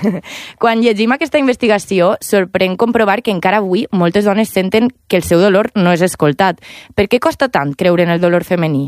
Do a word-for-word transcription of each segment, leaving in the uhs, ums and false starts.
Quan llegim aquesta investigació, sorprèn comprovar que encara avui moltes dones senten que el seu dolor no és escoltat. Per què costa tant creure en el dolor femení?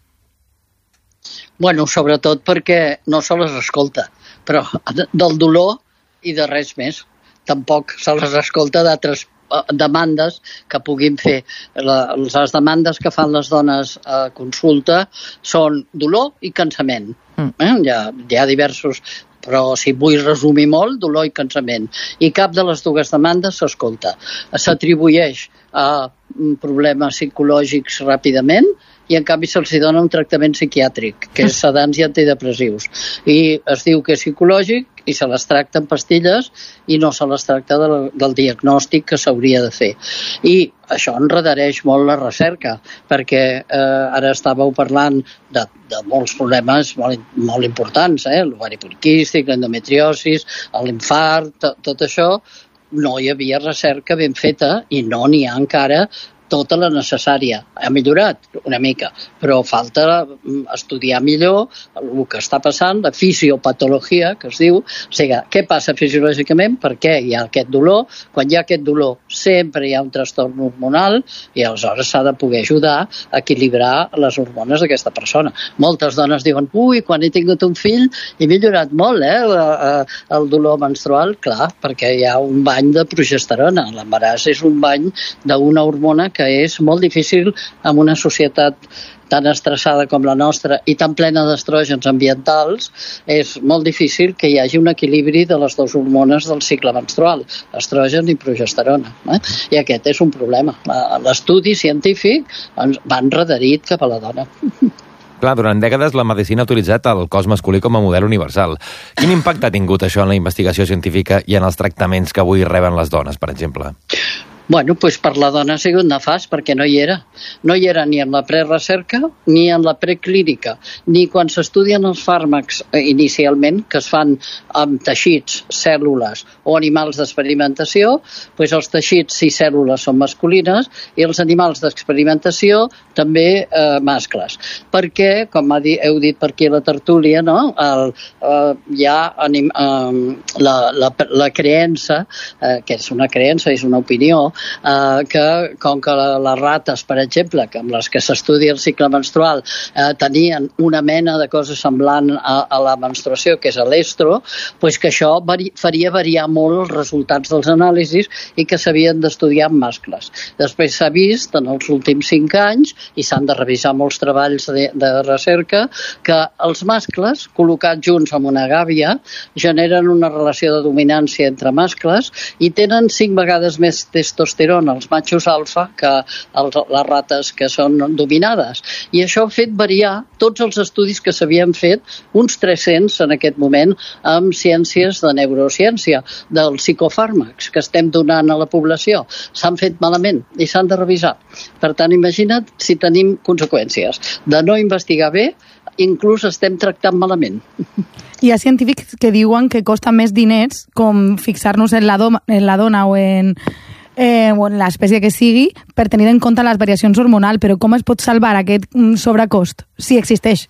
Bueno, sobretot perquè no se les escolta, però del dolor i de res més. Tampoc se les escolta d'altres demandes que puguin fer. Les demandes que fan les dones a consulta són dolor i cansament. Eh? Hi ha, hi ha diversos, però si vull resumir molt, dolor i cansament. I cap de les dues demandes s'escolta. S'atribueix a problemes psicològics ràpidament i en canvi se'ls dona un tractament psiquiàtric, que és sedants i antidepressius. I es diu que és psicològic i se les tracta en pastilles i no se les tracta del, del diagnòstic que s'hauria de fer. I això enredareix molt la recerca, perquè eh, ara estàveu parlant de, de molts problemes molt, molt importants, eh? L'ovari poliquístic, l'endometriosis, l'infart, tot, tot això. No hi havia recerca ben feta i no n'hi ha encara tota la necessària. Ha millorat una mica, però falta estudiar millor el que està passant, la fisiopatologia, que es diu, o sigui, què passa fisiològicament, per què hi ha aquest dolor, quan hi ha aquest dolor sempre hi ha un trastorn hormonal i aleshores s'ha de poder ajudar a equilibrar les hormones d'aquesta persona. Moltes dones diuen, ui, quan he tingut un fill he millorat molt, eh, el dolor menstrual, clar, perquè hi ha un bany de progesterona. L'embaràs és un bany d'una hormona que és molt difícil en una societat tan estressada com la nostra i tan plena d'estrògens ambientals, és molt difícil que hi hagi un equilibri de les dues hormones del cicle menstrual, estrogen i progesterona. Eh? I aquest és un problema. L'estudi científic va enrederit cap a la dona. Clar, durant dècades la medicina ha utilitzat el cos masculí com a model universal. Quin impacte ha tingut això en la investigació científica i en els tractaments que avui reben les dones, per exemple? Bueno, doncs per la dona ha sigut nefast perquè no hi era. No hi era ni en la prerecerca ni en la preclínica, ni quan s'estudien els fàrmacs inicialment, que es fan amb teixits, cèl·lules o animals d'experimentació, doncs els teixits i cèl·lules són masculines i els animals d'experimentació també eh, mascles. Perquè, com ha dit, heu dit per aquí a la tertúlia, no? El, eh, hi ha anim, eh, la, la, la creença, eh, que és una creença, és una opinió, Uh, que com que les rates, per exemple, que amb les que s'estudia el cicle menstrual uh, tenien una mena de cosa semblant a, a la menstruació, que és l'estro, pues que això vari, faria variar molt els resultats dels anàlisis i que s'havien d'estudiar amb mascles. Després s'ha vist en els últims cinc anys, i s'han de revisar molts treballs de, de recerca, que els mascles, col·locats junts amb una gàbia, generen una relació de dominància entre mascles i tenen cinc vegades més testosterona els machos alfa que els, les rates que són dominades. I això ha fet variar tots els estudis que s'havien fet, uns tres-cents en aquest moment, amb ciències de neurociència, dels psicofàrmacs que estem donant a la població. S'han fet malament i s'han de revisar. Per tant, imagina't si tenim conseqüències de no investigar bé, inclús estem tractant malament. Hi ha científics que diuen que costa més diners com fixar-nos en la, do- en la dona o en Eh, o en l'espècie que sigui, per tenir en compte les variacions hormonals, però com es pot salvar aquest sobrecost, si existeix?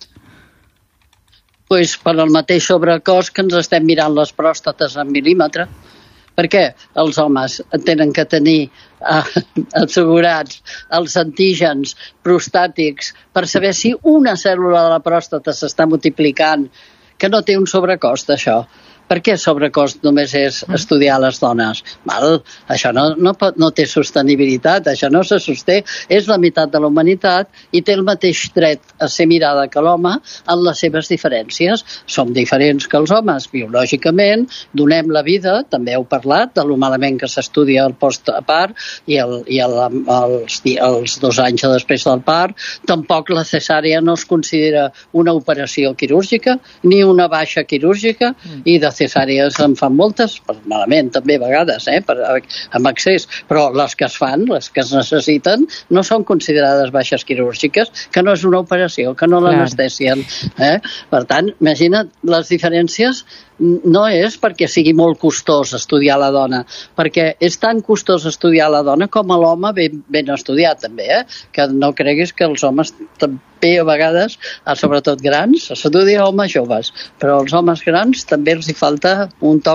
Pues per el mateix sobrecost que ens estem mirant les pròstates en mil·límetre. Per què? Els homes tenen que tenir eh, assegurats els antígens prostàtics per saber si una cèl·lula de la pròstata s'està multiplicant, que no té un sobrecost, això. Per què sobrecost només és estudiar les dones? Val? Això no, no, pot, no té sostenibilitat, això no se sosté. És la meitat de la humanitat i té el mateix dret a ser mirada que l'home en les seves diferències. Som diferents que els homes, biològicament, donem la vida, també heu parlat de lo malament que s'estudia el postpart i, el, i el, els, els dos anys després del part. Tampoc la cesària no es considera una operació quirúrgica ni una baixa quirúrgica i de cesàries en fan moltes, malament també a vegades, eh, per, amb accés, però les que es fan, les que es necessiten, no són considerades baixes quirúrgiques, que no és una operació, que no l'anestesien. Eh? Per tant, imagina't les diferències. No és perquè sigui molt costós estudiar la dona, perquè és tan costós estudiar la dona com a l'home ben, ben estudiat també, eh? Que no creguis que els homes també a vegades, sobretot grans, s'estudia homes joves, però els homes grans també els hi falta un toc